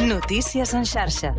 Notícies en xarxa.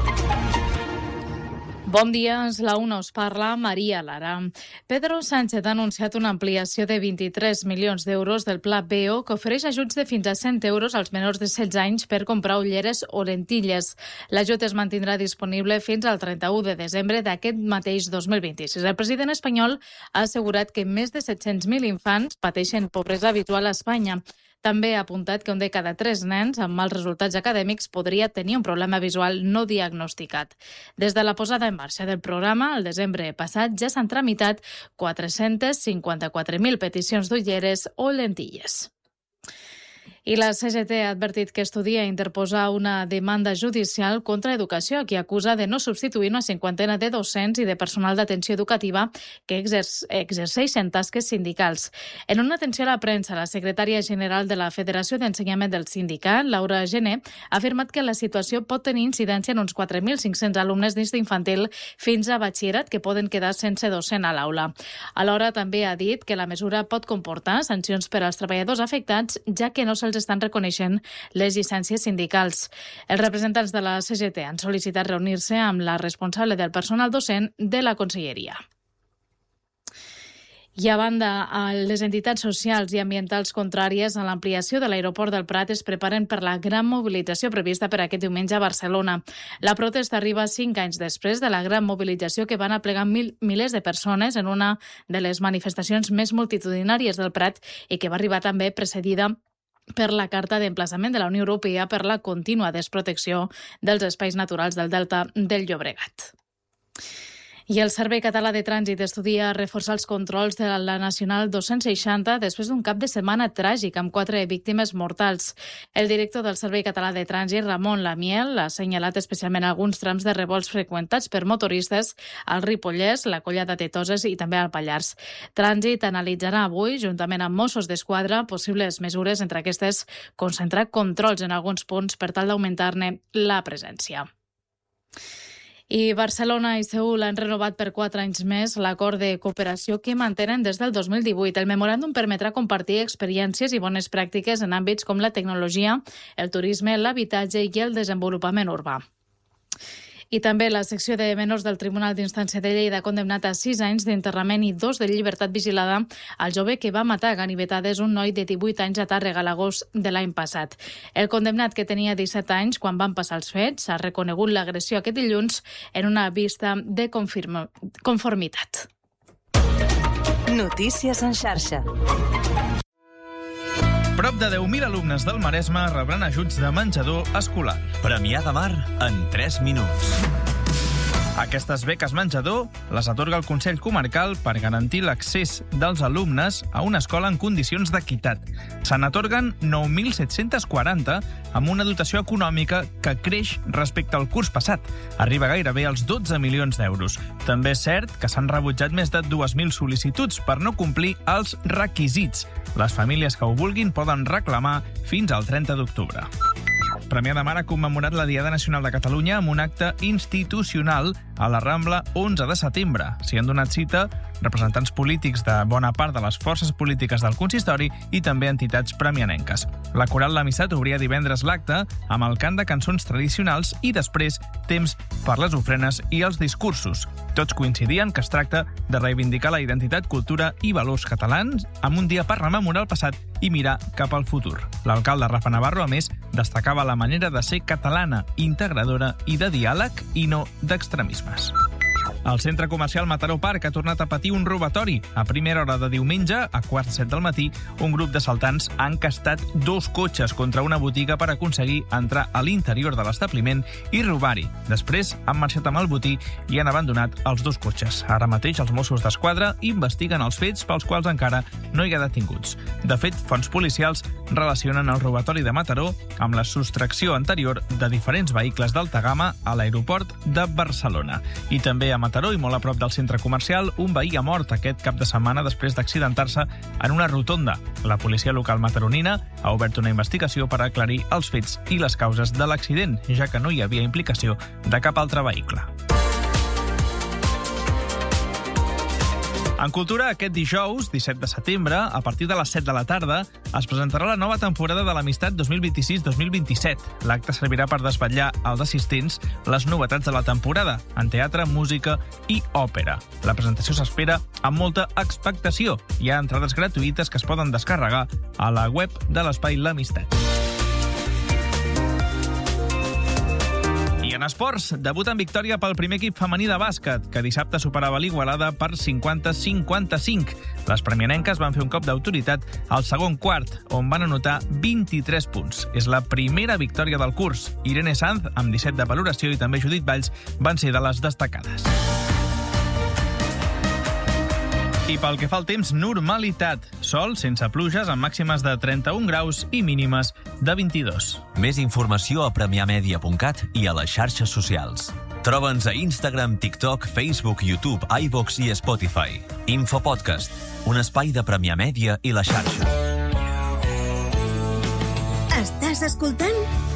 Bon dia, és la 1, us parla Maria Lara. Pedro Sánchez ha anunciat una ampliació de 23 milions d'euros del Pla BO que ofereix ajuts de fins a 100 euros als menors de 16 anys per comprar ulleres o lentilles. L'ajut es mantindrà disponible fins al 31 de desembre d'aquest mateix 2026. El president espanyol ha assegurat que més de 700.000 infants pateixen pobresa habitual a Espanya. També ha apuntat que un de cada 3 nens amb mals resultats acadèmics podria tenir un problema visual no diagnosticat. Des de la posada en marxa del programa, el desembre passat, ja s'han tramitat 454.000 peticions d'ulleres o lentilles. I la CGT ha advertit que estudia interposar una demanda judicial contra Educació, que acusa de no substituir una cinquantena de docents i de personal d'atenció educativa que exerceixen tasques sindicals. En una atenció a la premsa, la secretària general de la Federació d'Ensenyament del sindicat, Laura Gené, ha afirmat que la situació pot tenir incidència en uns 4.500 alumnes dins d'infantil fins a batxillerat que poden quedar sense docent a l'aula. Alhora, també ha dit que la mesura pot comportar sancions per als treballadors afectats, ja que no se'ls estan reconeixent les llicències sindicals. Els representants de la CGT han sol·licitat reunir-se amb la responsable del personal docent de la Conselleria. I a banda, les entitats socials i ambientals contràries a l'ampliació de l'aeroport del Prat es preparen per la gran mobilització prevista per aquest diumenge a Barcelona. La protesta arriba 5 anys després de la gran mobilització que van aplegar milers de persones en una de les manifestacions més multitudinàries del Prat i que va arribar també precedida per la Carta d'Emplaçament de la Unió Europea per la contínua desprotecció dels espais naturals del Delta del Llobregat. I el Servei Català de Trànsit estudia reforçar els controls de la Nacional 260 després d'un cap de setmana tràgic amb 4 víctimes mortals. El director del Servei Català de Trànsit, Ramon Lamiel, ha assenyalat especialment alguns trams de revolts freqüentats per motoristes al Ripollès, la Collada de Toses i també al Pallars. Trànsit analitzarà avui, juntament amb Mossos d'Esquadra, possibles mesures, entre aquestes concentrar controls en alguns punts per tal d'augmentar-ne la presència. I Barcelona i Seül han renovat per 4 anys més l'acord de cooperació que mantenen des del 2018. El memoràndum permetrà compartir experiències i bones pràctiques en àmbits com la tecnologia, el turisme, l'habitatge i el desenvolupament urbà. I també la secció de menors del Tribunal d'Instància de Lleida ha condemnat a 6 anys d'enterrament i 2 de llibertat vigilada al jove que va matar a ganivetades un noi de 18 anys a Tàrrega l'agost de l'any passat. El condemnat, que tenia 17 anys quan van passar els fets, ha reconegut l'agressió aquest dilluns en una vista de conformitat. Notícies en xarxa. Prop de 10.000 alumnes del Maresme rebran ajuts de menjador escolar. Premià de Mar en 3 minuts. Aquestes beques menjador les atorga el Consell Comarcal per garantir l'accés dels alumnes a una escola en condicions d'equitat. Se n'atorguen 9.740 amb una dotació econòmica que creix respecte al curs passat. Arriba gairebé als 12 milions d'euros. També és cert que s'han rebutjat més de 2.000 sol·licituds per no complir els requisits. Les famílies que ho vulguin poden reclamar fins al 30 d'octubre. Premià de Mar ha commemorat la Diada Nacional de Catalunya amb un acte institucional a la Rambla 11 de setembre. S'hi han donat cita representants polítics de bona part de les forces polítiques del consistori i també entitats premianenques. La Coral L'Amistat obria divendres l'acte amb el cant de cançons tradicionals i després temps per les ofrenes i els discursos. Tots coincidien que es tracta de reivindicar la identitat, cultura i valors catalans amb un dia per rememorar el passat i mirar cap al futur. L'alcalde Rafa Navarro, a més, destacava la manera de ser catalana, integradora i de diàleg i no d'extremismes. El centre comercial Mataró Park ha tornat a patir un robatori. A primera hora de diumenge, a 6:45 del matí, un grup d'assaltants ha encastat 2 cotxes contra una botiga per aconseguir entrar a l'interior de l'establiment i robar-hi. Després han marxat amb el botí i han abandonat els 2 cotxes. Ara mateix els Mossos d'Esquadra investiguen els fets pels quals encara no hi ha detinguts. De fet, fonts policials relacionen el robatori de Mataró amb la sostracció anterior de diferents vehicles d'alta gamma a l'aeroport de Barcelona. I també a Mataró i molt a prop del centre comercial, un veí ha mort aquest cap de setmana després d'accidentar-se en una rotonda. La policia local mataronina ha obert una investigació per aclarir els fets i les causes de l'accident, ja que no hi havia implicació de cap altre vehicle. En cultura, aquest dijous, 17 de setembre, a partir de les 7 de la tarda, es presentarà la nova temporada de l'Amistat 2026-2027. L'acte servirà per desvetllar als assistents les novetats de la temporada, en teatre, música i òpera. La presentació s'espera amb molta expectació. Hi ha entrades gratuïtes que es poden descarregar a la web de l'Espai L'Amistat. En esports, debut en victòria pel primer equip femení de bàsquet, que dissabte superava l'Igualada per 50-55. Les premianenques van fer un cop d'autoritat al segon quart, on van anotar 23 punts. És la primera victòria del curs. Irene Sanz, amb 17 de valoració, i també Judit Valls van ser de les destacades. I pel que fa al temps, normalitat. Sol, sense pluges, amb màximes de 31 graus i mínimes de 22. Més informació a premiamedia.cat i a les xarxes socials. Troba'ns a Instagram, TikTok, Facebook, YouTube, iVox i Spotify. Infopodcast, un espai de Premià Mèdia i la xarxa. Estàs escoltant?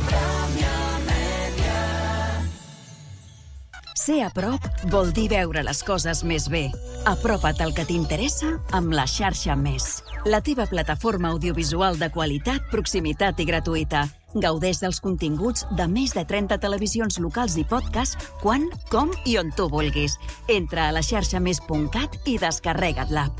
Ser a prop vol dir veure les coses més bé. Apropa't al que t'interessa amb la xarxa Més. La teva plataforma audiovisual de qualitat, proximitat i gratuïta. Gaudeix dels continguts de més de 30 televisions locals i podcast quan, com i on tu vulguis. Entra a la xarxamés.cat i descarrega't l'app.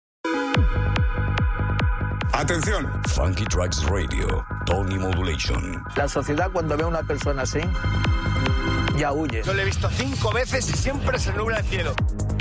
Atención. Funky Tracks Radio, Tony Modulation. La sociedad cuando ve a una persona así, ya huye. Yo lo he visto 5 veces y siempre se nubla el cielo.